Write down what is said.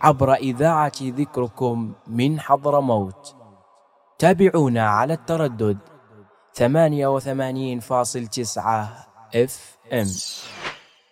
عبر إذاعة ذكركم من حضرموت. تابعونا على التردد 88.9 FM.